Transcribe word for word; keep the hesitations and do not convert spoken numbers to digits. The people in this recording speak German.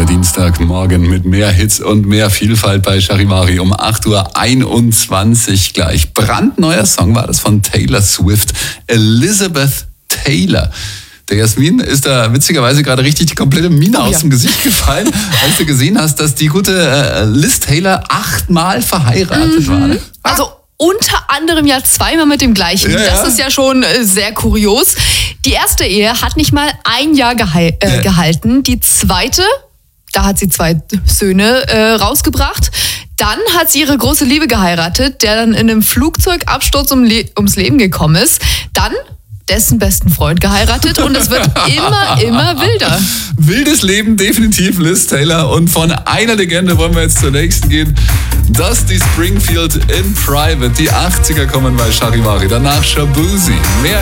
Der Dienstagmorgen mit mehr Hits und mehr Vielfalt bei Charivari um acht Uhr einundzwanzig gleich. Brandneuer Song war das von Taylor Swift, Elizabeth Taylor. Der Jasmin ist da witzigerweise gerade richtig die komplette Mine Oh, aus ja. dem Gesicht gefallen, als du gesehen hast, dass die gute äh, Liz Taylor achtmal verheiratet Mhm. war. Ne? Also unter anderem ja zweimal mit dem gleichen. Ja, das ja. ist ja schon äh, sehr kurios. Die erste Ehe hat nicht mal ein Jahr gehei- äh, Ja. gehalten. Die zweite, da hat sie zwei Söhne äh, rausgebracht. Dann hat sie ihre große Liebe geheiratet, der dann in einem Flugzeugabsturz um Le- ums Leben gekommen ist. Dann dessen besten Freund geheiratet und es wird immer, immer wilder. Wildes Leben, definitiv Liz Taylor. Und von einer Legende wollen wir jetzt zur nächsten gehen. Dusty Springfield in Private. Die achtziger kommen bei Charivari. Danach Shabuzi. Mehr